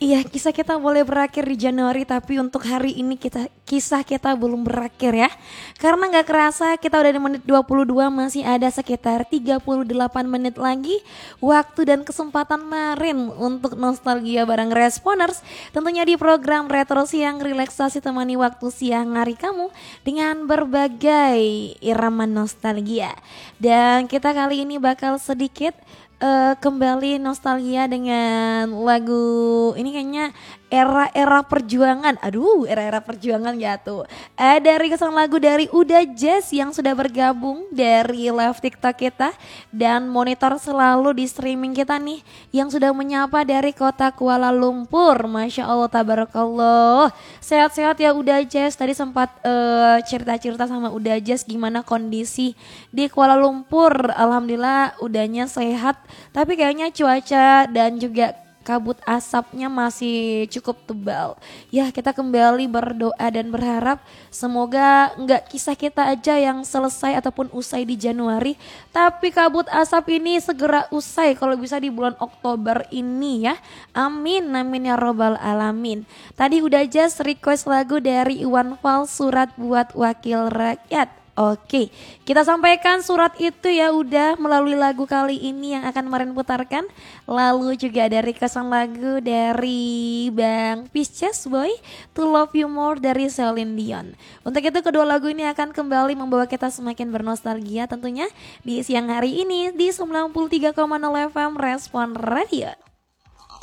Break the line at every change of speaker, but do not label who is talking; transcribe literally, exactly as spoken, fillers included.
Iya, kisah kita boleh berakhir di Januari, tapi untuk hari ini kita kisah kita belum berakhir ya. Karena nggak kerasa kita udah di menit dua puluh dua, masih ada sekitar tiga puluh delapan menit lagi waktu dan kesempatan Marin untuk nostalgia bareng Responers. Tentunya di program Retro Siang, relaksasi temani waktu siang hari kamu dengan berbagai irama nostalgia. Dan kita kali ini bakal sedikit eh, kembali nostalgia dengan lagu ini, kayaknya era-era perjuangan. Aduh, era-era perjuangan ya tuh. Eh, dari kesan lagu dari Uda Jazz yang sudah bergabung dari live TikTok kita dan monitor selalu di streaming kita nih yang sudah menyapa dari kota Kuala Lumpur. Masya Allah, tabarakallah. Sehat-sehat ya Uda Jazz. Tadi sempat eh, cerita-cerita sama Uda Jazz gimana kondisi di Kuala Lumpur. Alhamdulillah udahnya sehat, tapi kayaknya cuaca dan juga kabut asapnya masih cukup tebal. Ya, kita kembali berdoa dan berharap semoga nggak kisah kita aja yang selesai ataupun usai di Januari, tapi kabut asap ini segera usai kalau bisa di bulan Oktober ini ya. Amin, amin ya robbal alamin. Tadi udah aja request lagu dari Iwan Fals, Surat Buat Wakil Rakyat. Oke, kita sampaikan surat itu ya udah melalui lagu kali ini yang akan Marin putarkan. Lalu juga dari kesan lagu dari Bang Pisces Boy, To Love You More dari Celine Dion. Untuk itu kedua lagu ini akan kembali membawa kita semakin bernostalgia tentunya di siang hari ini di sembilan puluh tiga koma nol F M Respon Radio.